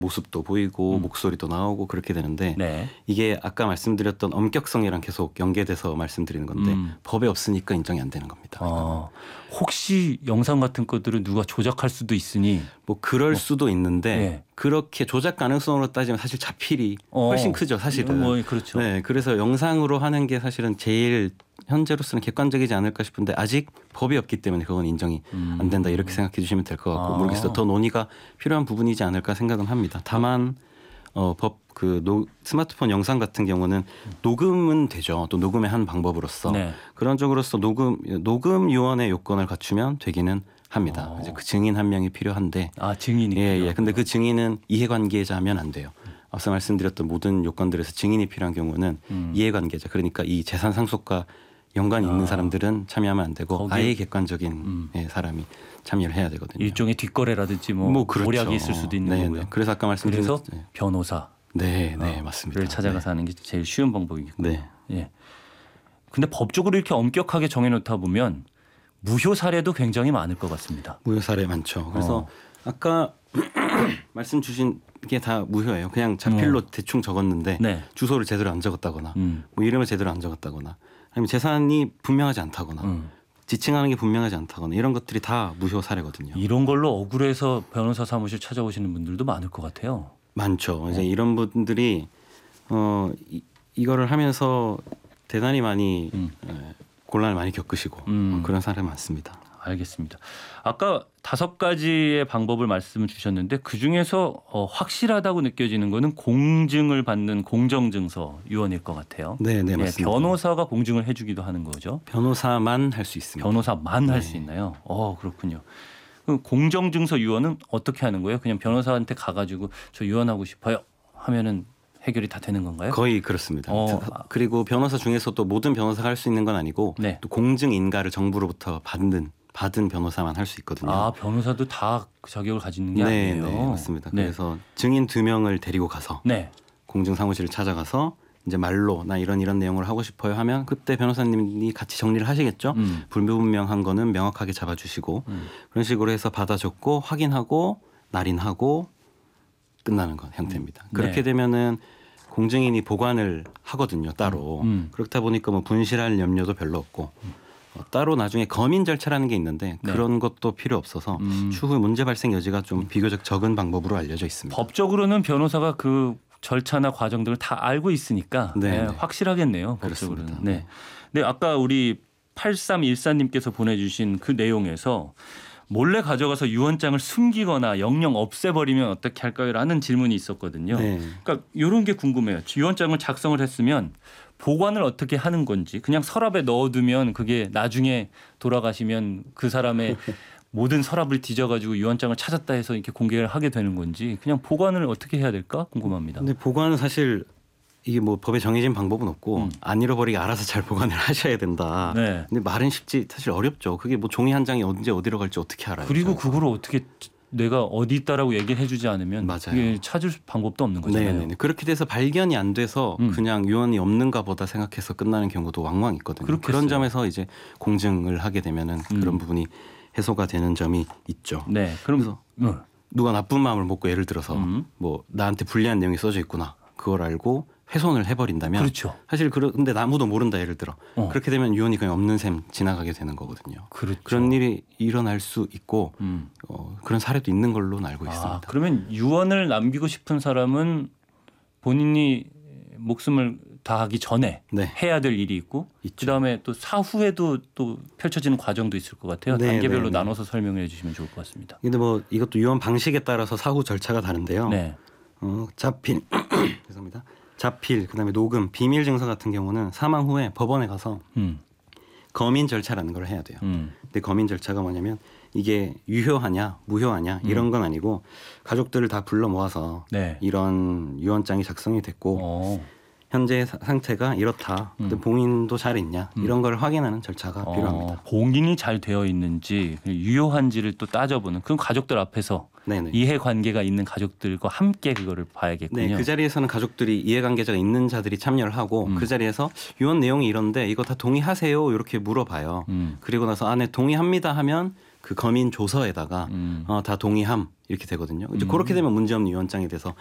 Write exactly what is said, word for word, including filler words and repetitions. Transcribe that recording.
모습도 보이고 음. 목소리도 나오고 그렇게 되는데 네. 이게 아까 말씀드렸던 엄격성이랑 계속 연계돼서 말씀드리는 건데 음. 법에 없으니까 인정이 안 되는 겁니다. 어, 혹시 영상 같은 것들은 누가 조작할 수도 있으니 뭐 그럴 뭐, 수도 있는데 네. 그렇게 조작 가능성으로 따지면 사실 자필이 어, 훨씬 크죠, 사실은. 뭐, 그렇죠. 네, 그래서 영상으로 하는 게 사실은 제일 현재로서는 객관적이지 않을까 싶은데 아직 법이 없기 때문에 그건 인정이 음. 안 된다 이렇게 생각해 주시면 될 것 같고 아. 모르겠어요. 더 논의가 필요한 부분이지 않을까 생각은 합니다. 다만 어, 법 그 스마트폰 영상 같은 경우는 녹음은 되죠. 또 녹음의 한 방법으로서 네. 그런 쪽으로서 녹음 녹음 유언의 요건을 갖추면 되기는 합니다. 어. 이제 그 증인 한 명이 필요한데 아 증인이 예, 필요하고요. 예. 근데 그 증인은 이해관계자면 안 돼요. 앞서 말씀드렸던 모든 요건들에서 증인이 필요한 경우는 음. 이해관계자 그러니까 이 재산 상속과 연관이 있는 아. 사람들은 참여하면 안 되고 거기에- 아예 객관적인 음. 예, 사람이 참여를 해야 되거든요. 일종의 뒷거래라든지 뭐, 뭐 그렇죠. 모략이 있을 수도 있는 네, 거고요. 네. 그래서 아까 말씀드린 그래서 네, 변호사 네, 네 어, 맞습니다. 를 찾아가서 하는 게 제일 쉬운 방법이겠고. 네. 예. 근데 법적으로 이렇게 엄격하게 정해놓다 보면 무효 사례도 굉장히 많을 것 같습니다. 무효 사례 많죠. 그래서 어. 아까 말씀 주신 게 다 무효예요. 그냥 자필로 어. 대충 적었는데 네. 주소를 제대로 안 적었다거나 음. 뭐 이름을 제대로 안 적었다거나 아니면 재산이 분명하지 않다거나 음. 지칭하는 게 분명하지 않다거나 이런 것들이 다 무효 사례거든요. 이런 걸로 억울해서 변호사 사무실 찾아오시는 분들도 많을 것 같아요. 많죠. 이제 어. 이런 분들이 어 이, 이거를 하면서 대단히 많이 음. 에, 곤란을 많이 겪으시고 음. 어, 그런 사례 많습니다. 알겠습니다. 아까 다섯 가지의 방법을 말씀을 주셨는데 그중에서 어, 확실하다고 느껴지는 거는 공증을 받는 공정증서 유언일 것 같아요. 네, 네 예, 맞습니다. 변호사가 공증을 해주기도 하는 거죠. 변호사만 할 수 있습니다. 변호사만 할 네. 수 있나요? 어 그렇군요. 그럼 공정증서 유언은 어떻게 하는 거예요? 그냥 변호사한테 가가지고 저 유언하고 싶어요 하면은 해결이 다 되는 건가요? 거의 그렇습니다. 어. 그리고 변호사 중에서도 모든 변호사가 할 수 있는 건 아니고 네. 또 공증 인가를 정부로부터 받는 받은 변호사만 할 수 있거든요. 아 변호사도 다 그 자격을 가지는 게 네, 아니에요. 네, 맞습니다. 네. 그래서 증인 두 명을 데리고 가서 네. 공증 사무실을 찾아가서 이제 말로 나 이런 이런 내용을 하고 싶어요 하면 그때 변호사님이 같이 정리를 하시겠죠. 음. 불분명한 거는 명확하게 잡아주시고 음. 그런 식으로 해서 받아 적고 확인하고 날인하고 끝나는 건 형태입니다. 음. 그렇게 네. 되면은 공증인이 보관을 하거든요 따로. 음. 그렇다 보니까 뭐 분실할 염려도 별로 없고 어, 따로 나중에 검인 절차라는 게 있는데 네. 그런 것도 필요 없어서 음. 추후 문제 발생 여지가 좀 비교적 적은 방법으로 알려져 있습니다. 법적으로는 변호사가 그 절차나 과정들을 다 알고 있으니까 네, 네, 네. 확실하겠네요. 그렇습니다. 법적으로는. 네. 네, 아까 우리 팔삼일사님께서 보내주신 그 내용에서 몰래 가져가서 유언장을 숨기거나 영영 없애버리면 어떻게 할까요? 라는 질문이 있었거든요. 네. 그러니까 이런 게 궁금해요. 유언장을 작성을 했으면 보관을 어떻게 하는 건지 그냥 서랍에 넣어두면 그게 나중에 돌아가시면 그 사람의 모든 서랍을 뒤져가지고 유언장을 찾았다 해서 이렇게 공개를 하게 되는 건지 그냥 보관을 어떻게 해야 될까 궁금합니다. 근데 보관은 사실 이게 뭐 법에 정해진 방법은 없고 음. 안 잃어버리게 알아서 잘 보관을 하셔야 된다. 네. 근데 말은 쉽지 사실 어렵죠. 그게 뭐 종이 한 장이 언제 어디로 갈지 어떻게 알아요? 그리고 그거를 어떻게 내가 어디 있다라고 얘기를 해주지 않으면 맞아요. 그게 찾을 방법도 없는 거잖아요. 네네. 그렇게 돼서 발견이 안 돼서 음. 그냥 유언이 없는가 보다 생각해서 끝나는 경우도 왕왕 있거든요. 그렇겠어요. 그런 점에서 이제 공증을 하게 되면은 음. 그런 부분이 해소가 되는 점이 있죠. 네. 그럼 어. 누가 나쁜 마음을 먹고 예를 들어서 음. 뭐 나한테 불리한 내용이 써져 있구나. 그걸 알고 훼손을 해버린다면 그렇죠. 사실 그런데 아무도 모른다 예를 들어 어. 그렇게 되면 유언이 그냥 없는 셈 지나가게 되는 거거든요. 그렇죠. 그런 일이 일어날 수 있고 음. 어, 그런 사례도 있는 걸로 알고 있습니다. 아, 그러면 유언을 남기고 싶은 사람은 본인이 목숨을 다하기 전에 네. 해야 될 일이 있고 있죠. 그다음에 또 사후에도 또 펼쳐지는 과정도 있을 것 같아요. 네, 단계별로 네, 네. 나눠서 설명해 주시면 좋을 것 같습니다. 근데 뭐 이것도 유언 방식에 따라서 사후 절차가 다른데요. 네. 어, 자필 죄송합니다. 자필 그다음에 녹음 비밀 증서 같은 경우는 사망 후에 법원에 가서 음. 검인 절차라는 걸 해야 돼요. 음. 근데 검인 절차가 뭐냐면 이게 유효하냐 무효하냐 이런 건 아니고 가족들을 다 불러 모아서 네. 이런 유언장이 작성이 됐고 어. 현재 사- 상태가 이렇다. 근데 음. 봉인도 잘 있냐 이런 걸 확인하는 절차가 어, 필요합니다. 봉인이 잘 되어 있는지 유효한지를 또 따져보는 그럼 가족들 앞에서 네네. 이해관계가 있는 가족들과 함께 그거를 봐야겠군요. 네, 그 자리에서는 가족들이 이해관계자가 있는 자들이 참여를 하고 음. 그 자리에서 유언 내용이 이런데 이거 다 동의하세요 이렇게 물어봐요. 음. 그리고 나서 안에 동의합니다 하면 그 검인 조서에다가 음. 어, 다 동의함 이렇게 되거든요. 이제 음. 그렇게 되면 문제없는 유언장이 돼서